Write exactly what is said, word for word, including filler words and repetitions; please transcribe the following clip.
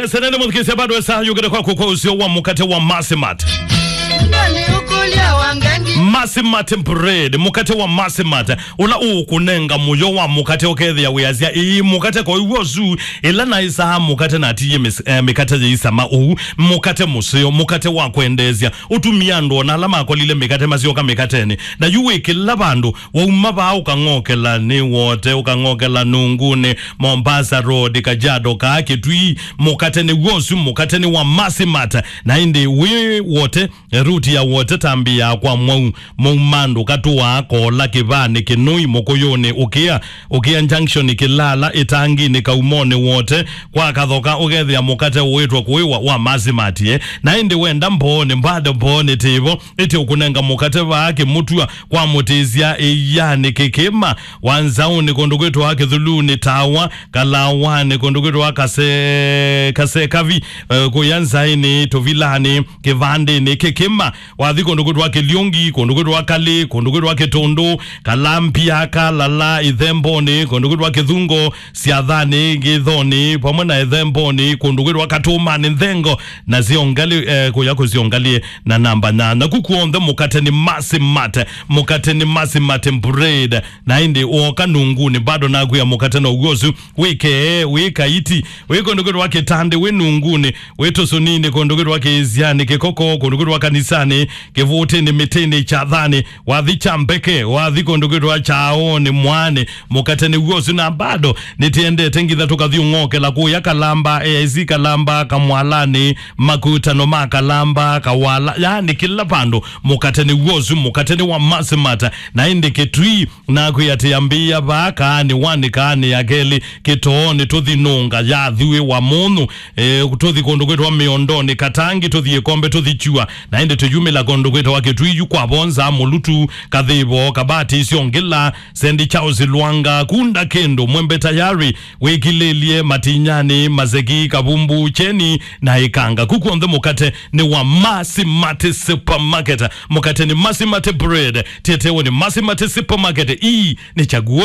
Yes, nene mudhikisi bado esa yugere kwa kwa usio wa mukate wa Massimat. Nani ukulia wangangi Massimat bread, mukate wa Massimat. Ula ukunenga muyo wa mukate okethi ya weyazia. Ii mukate kwa uwozu. Ila na isa mukate na atiye eh, mikate ya isa mau. Mukate museo, mukate wa kuendezia. Utumiando na alama kwa lile mikate mazio ka mikate ni. Na yuwe kila bandu. Wa umaba ukangokela ni wote. Ukangokela nungune. Mombasa Road, Kajiado, Kitui. Mukate ni wozu, mukate ni wa Massimat. Na indi we wote. Ruti ya wote tambia kwa mwau mwumando katuwa kola kivani kinui mokoyone ukia ukia junction kilala itangi ni kaumone wote kwa kathoka ugethi ya mukate uitwa kuiwa wa Massimat eh na indi wenda mbone mbade mbone tivo iti ukunenga mukate wake mutua kwa mutizia iyani kikima wanzauni kondugwetu wake dhuluni tawa kalawani kondugwetu wakase kase kavi uh, kuyanzaini tovilani kivandi ni kikima wathi kondugwetu wake liongi kondugwetu wakali kondugwetu wake tondo kalampia kalala ithemboni kondugwetu wake dhungo siadhani githoni pamona ithemboni kondugwetu wakatuma ni nthengo na ziongali eh, kuyako ziongalie na namba na na kukuonde mukate ni Massimat mukate ni Massimat bread na indi uoka nunguni bado na kuya mukate na ugozu wike wika iti wiko ndugwetu wake tande we nunguni weto sunini kondugwetu wake iziani kekoko kondugwetu waka nisani kevote ni mitini chadhani wathi chambeke wathi kondugwetu wa chaoni mwane mukate ni ugozu na bado nitiende tengi dhatu kathi ungoke la kuya kalamba ezi kalamba kamwalani makuta no makalamba kawala yani kila pando mukate ni ugozu mukate ni wa Massimat na indi Kitui na kuyatiambia baka ni wani kani ya keli kitooni tuthi nunga ya thiwe wa munu e, tuthi kondugwetu wa miondoni katangi tuthi ekombe tuthi chua na indi tuyume la kondugwetu wa Kitui yukwa bonza mulutu kadhibo kabati siongila sendi chao ziluanga kunda kendo mwembe tayari wekilelie matinyani mazegi kabumbu cheni na ikanga kukuonde mukate ni wa Massimat supermarket mukate ni Massimat bread tetewe ni Massimat supermarket ii ni chaguo